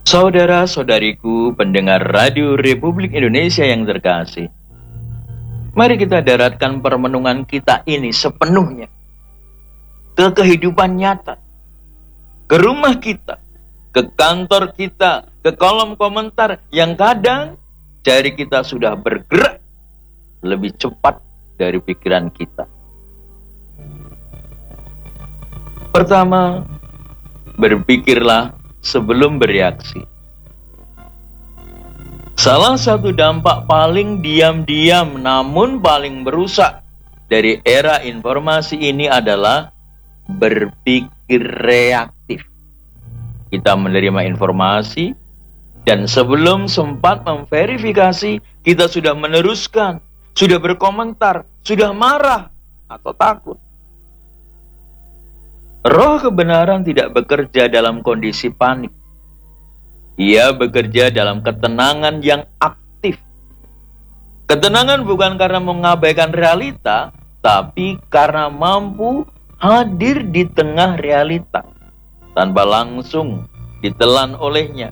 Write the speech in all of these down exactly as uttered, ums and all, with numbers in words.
Saudara-saudariku pendengar Radio Republik Indonesia yang terkasih, mari kita daratkan permenungan kita ini sepenuhnya ke kehidupan nyata, ke rumah kita, ke kantor kita, ke kolom komentar yang kadang jari kita sudah bergerak lebih cepat dari pikiran kita. Pertama, berpikirlah sebelum bereaksi. Salah satu dampak paling diam-diam namun paling merusak dari era informasi ini adalah berpikir reaktif. Kita menerima informasi dan sebelum sempat memverifikasi, kita sudah meneruskan, sudah berkomentar, sudah marah atau takut. Roh kebenaran tidak bekerja dalam kondisi panik. Ia bekerja dalam ketenangan yang aktif. Ketenangan bukan karena mengabaikan realita, tapi karena mampu hadir di tengah realita, tanpa langsung ditelan olehnya.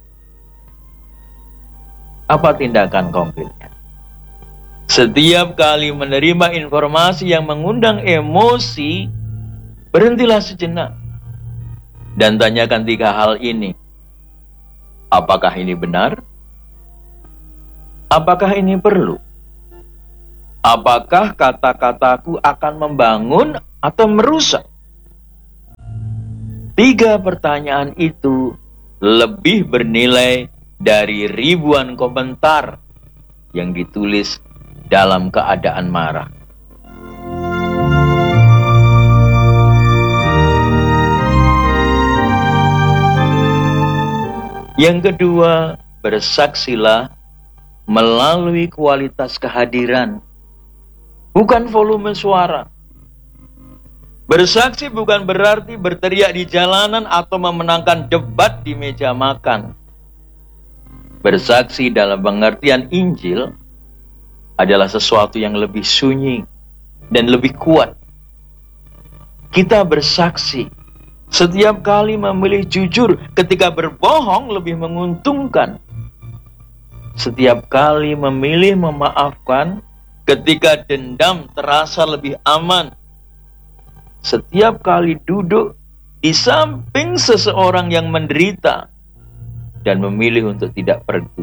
Apa tindakan konkretnya? Setiap kali menerima informasi yang mengundang emosi, berhentilah sejenak dan tanyakan tiga hal ini. Apakah ini benar? Apakah ini perlu? Apakah kata-kataku akan membangun atau merusak? Tiga pertanyaan itu lebih bernilai dari ribuan komentar yang ditulis dalam keadaan marah. Yang kedua, bersaksilah melalui kualitas kehadiran, bukan volume suara. Bersaksi bukan berarti berteriak di jalanan atau memenangkan debat di meja makan. Bersaksi dalam pengertian Injil adalah sesuatu yang lebih sunyi dan lebih kuat. Kita bersaksi setiap kali memilih jujur ketika berbohong lebih menguntungkan. Setiap kali memilih memaafkan ketika dendam terasa lebih aman. Setiap kali duduk di samping seseorang yang menderita dan memilih untuk tidak pergi.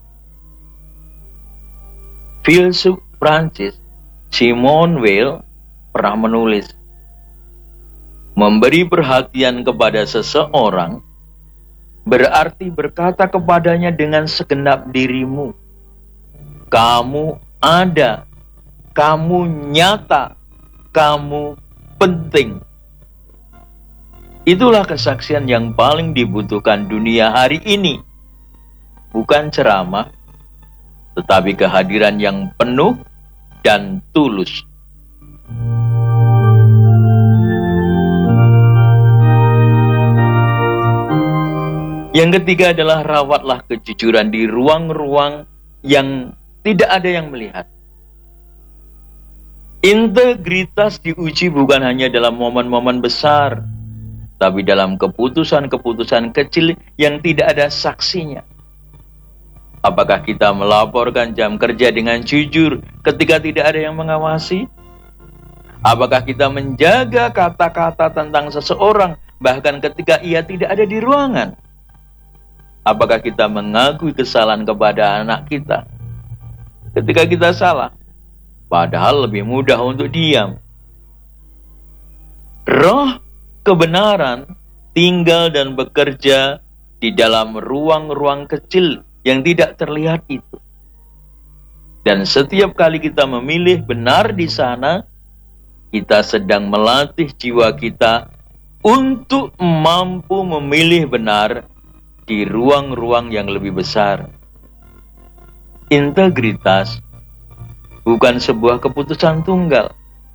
Filsuf Prancis Simone Weil pernah menulis, memberi perhatian kepada seseorang berarti berkata kepadanya dengan segenap dirimu, kamu ada, kamu nyata, kamu penting. Itulah kesaksian yang paling dibutuhkan dunia hari ini. Bukan ceramah, tetapi kehadiran yang penuh dan tulus. Yang ketiga adalah rawatlah kejujuran di ruang-ruang yang tidak ada yang melihat. Integritas diuji bukan hanya dalam momen-momen besar, tapi dalam keputusan-keputusan kecil yang tidak ada saksinya. Apakah kita melaporkan jam kerja dengan jujur ketika tidak ada yang mengawasi? Apakah kita menjaga kata-kata tentang seseorang bahkan ketika ia tidak ada di ruangan? Apakah kita mengakui kesalahan kepada anak kita ketika kita salah, padahal lebih mudah untuk diam? Roh kebenaran tinggal dan bekerja di dalam ruang-ruang kecil yang tidak terlihat itu. Dan setiap kali kita memilih benar di sana, kita sedang melatih jiwa kita untuk mampu memilih benar di ruang-ruang yang lebih besar. Integritas bukan sebuah keputusan tunggal.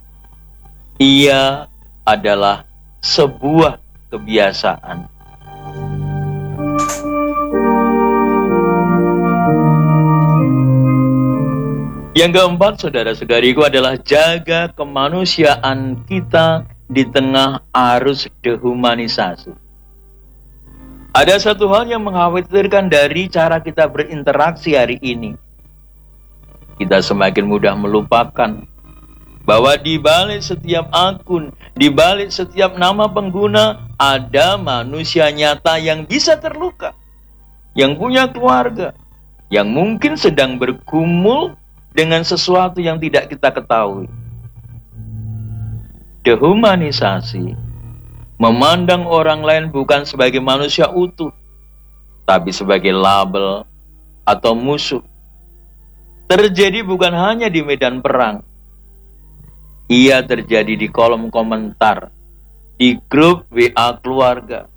Ia adalah sebuah kebiasaan. Yang keempat, saudara-saudariku, adalah jaga kemanusiaan kita di tengah arus dehumanisasi. Ada satu hal yang mengkhawatirkan dari cara kita berinteraksi hari ini. Kita semakin mudah melupakan bahwa di balik setiap akun, di balik setiap nama pengguna, ada manusia nyata yang bisa terluka, yang punya keluarga, yang mungkin sedang bergumul dengan sesuatu yang tidak kita ketahui. Dehumanisasi memandang orang lain bukan sebagai manusia utuh, tapi sebagai label atau musuh. Terjadi bukan hanya di medan perang. Ia terjadi di kolom komentar, di grup W A keluarga.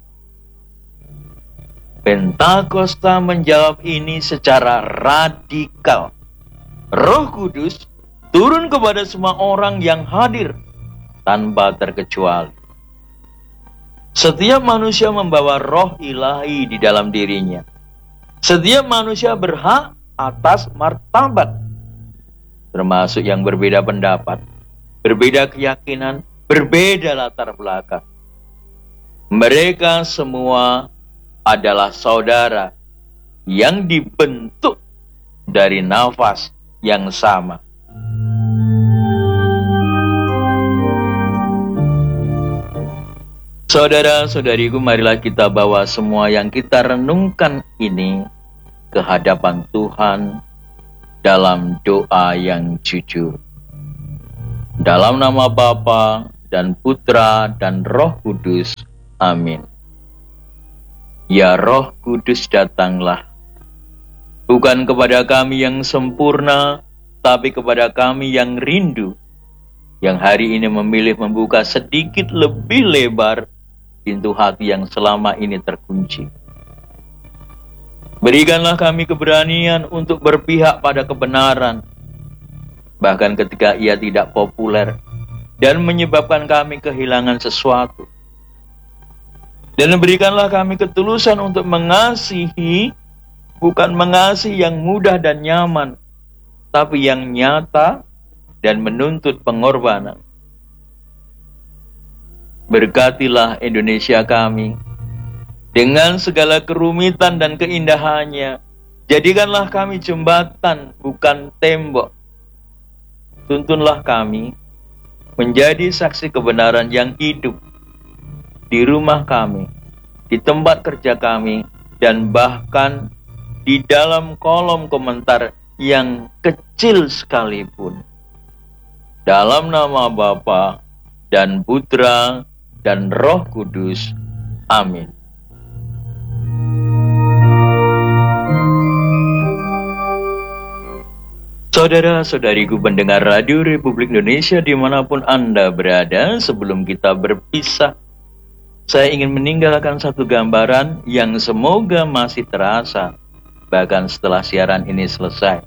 Pentakosta menjawab ini secara radikal. Roh Kudus turun kepada semua orang yang hadir tanpa terkecuali. Setiap manusia membawa roh ilahi di dalam dirinya. Setiap manusia berhak atas martabat, termasuk yang berbeda pendapat, berbeda keyakinan, berbeda latar belakang. Mereka semua adalah saudara yang dibentuk dari nafas yang sama. Saudara-saudariku, marilah kita bawa semua yang kita renungkan ini ke hadapan Tuhan dalam doa yang jujur. Dalam nama Bapa dan Putra dan Roh Kudus. Amin. Ya Roh Kudus, datanglah. Bukan kepada kami yang sempurna, tapi kepada kami yang rindu, yang hari ini memilih membuka sedikit lebih lebar pintu hati yang selama ini terkunci. Berikanlah kami keberanian untuk berpihak pada kebenaran, bahkan ketika ia tidak populer dan menyebabkan kami kehilangan sesuatu. Dan berikanlah kami ketulusan untuk mengasihi, bukan mengasihi yang mudah dan nyaman, tapi yang nyata dan menuntut pengorbanan. Berkatilah Indonesia kami dengan segala kerumitan dan keindahannya. Jadikanlah kami jembatan, bukan tembok. Tuntunlah kami menjadi saksi kebenaran yang hidup di rumah kami, di tempat kerja kami, dan bahkan di dalam kolom komentar yang kecil sekalipun. Dalam nama Bapa dan Putra dan Roh Kudus. Amin. Saudara-saudariku pendengar Radio Republik Indonesia dimanapun Anda berada, sebelum kita berpisah, saya ingin meninggalkan satu gambaran yang semoga masih terasa bahkan setelah siaran ini selesai.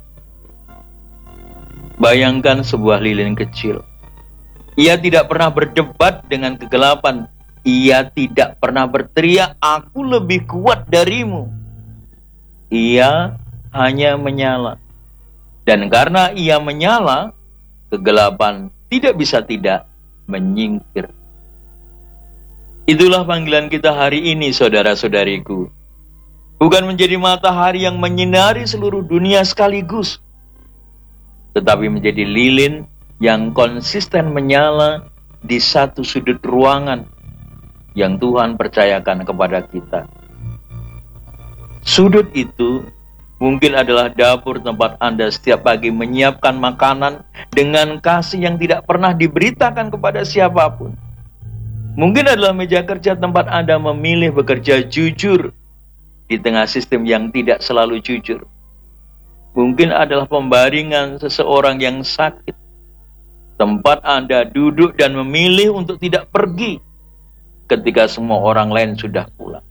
Bayangkan sebuah lilin kecil. Ia tidak pernah berdebat dengan kegelapan. Ia tidak pernah berteriak, "Aku lebih kuat darimu." Ia hanya menyala. Dan karena ia menyala, kegelapan tidak bisa tidak menyingkir. Itulah panggilan kita hari ini, saudara-saudariku. Bukan menjadi matahari yang menyinari seluruh dunia sekaligus, tetapi menjadi lilin yang konsisten menyala di satu sudut ruangan yang Tuhan percayakan kepada kita. Sudut itu mungkin adalah dapur tempat Anda setiap pagi menyiapkan makanan dengan kasih yang tidak pernah diberitakan kepada siapapun. Mungkin adalah meja kerja tempat Anda memilih bekerja jujur di tengah sistem yang tidak selalu jujur. Mungkin adalah pembaringan seseorang yang sakit, tempat Anda duduk dan memilih untuk tidak pergi ketika semua orang lain sudah pulang.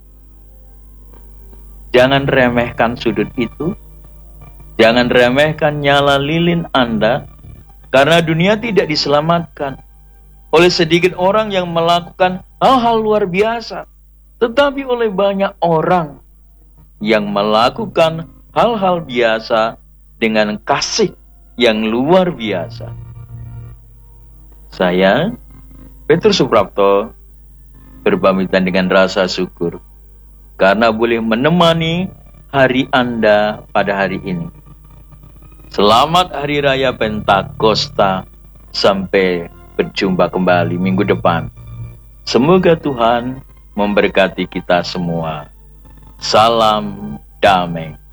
Jangan remehkan sudut itu. Jangan remehkan nyala lilin Anda, karena dunia tidak diselamatkan oleh sedikit orang yang melakukan hal-hal luar biasa, tetapi oleh banyak orang yang melakukan hal-hal biasa dengan kasih yang luar biasa. Saya, Petrus Suprapto, berpamitan dengan rasa syukur. karena boleh menemani hari Anda pada hari ini. Selamat Hari Raya Pentakosta. Sampai berjumpa kembali minggu depan. Semoga Tuhan memberkati kita semua. Salam damai.